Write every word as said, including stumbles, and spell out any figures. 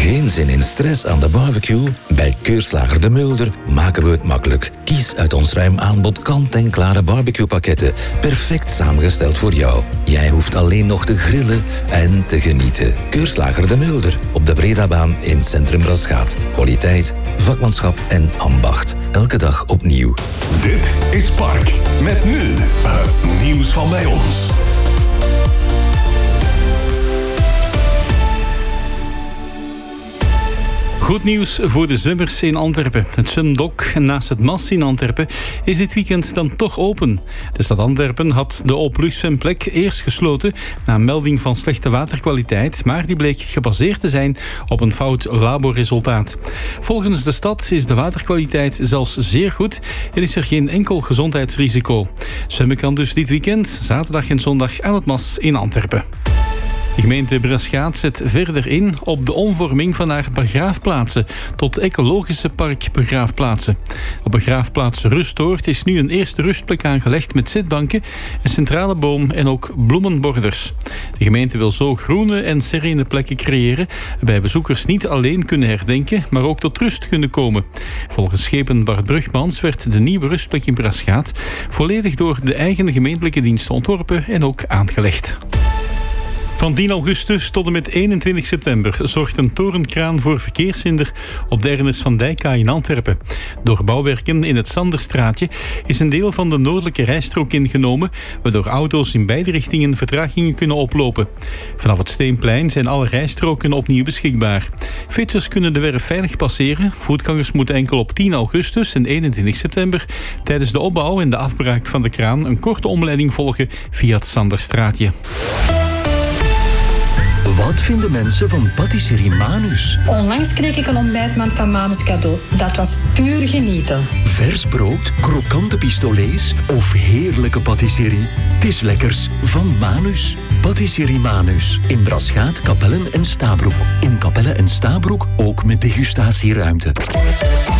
Geen zin in stress aan de barbecue? Bij Keurslager de Mulder maken we het makkelijk. Kies uit ons ruim aanbod kant-en-klare barbecuepakketten. Perfect samengesteld voor jou. Jij hoeft alleen nog te grillen en te genieten. Keurslager de Mulder op de Bredabaan in Centrum Braschaat. Kwaliteit, vakmanschap en ambacht. Elke dag opnieuw. Dit is Park. Met nu het nieuws van bij ons. Goed nieuws voor de zwemmers in Antwerpen. Het zwemdok naast het Mas in Antwerpen is dit weekend dan toch open. De stad Antwerpen had de openluchtzwemplek eerst gesloten na melding van slechte waterkwaliteit, maar die bleek gebaseerd te zijn op een fout laborresultaat. Volgens de stad is de waterkwaliteit zelfs zeer goed en is er geen enkel gezondheidsrisico. Zwemmen kan dus dit weekend, zaterdag en zondag, aan het Mas in Antwerpen. De gemeente Braschaat zet verder in op de omvorming van haar begraafplaatsen tot ecologische parkbegraafplaatsen. Op begraafplaats Rustoord is nu een eerste rustplek aangelegd met zitbanken, een centrale boom en ook bloemenborders. De gemeente wil zo groene en serene plekken creëren, waarbij bezoekers niet alleen kunnen herdenken, maar ook tot rust kunnen komen. Volgens schepen Bart Brugmans werd de nieuwe rustplek in Braschaat volledig door de eigen gemeentelijke diensten ontworpen en ook aangelegd. Van tien augustus tot en met eenentwintig september zorgt een torenkraan voor verkeershinder op de Ernest van Dijkkaai in Antwerpen. Door bouwwerken in het Sanderstraatje is een deel van de noordelijke rijstrook ingenomen, waardoor auto's in beide richtingen vertragingen kunnen oplopen. Vanaf het Steenplein zijn alle rijstroken opnieuw beschikbaar. Fietsers kunnen de werf veilig passeren. Voetgangers moeten enkel op tien augustus en eenentwintig september tijdens de opbouw en de afbraak van de kraan een korte omleiding volgen via het Sanderstraatje. Wat vinden mensen van patisserie Manus? Onlangs kreeg ik een ontbijtmand van Manus cadeau. Dat was puur genieten. Vers brood, krokante pistolets of heerlijke patisserie. Het is lekkers van Manus. Patisserie Manus. In Braschaat, Kapellen en Stabroek. In Kapellen en Stabroek ook met degustatieruimte.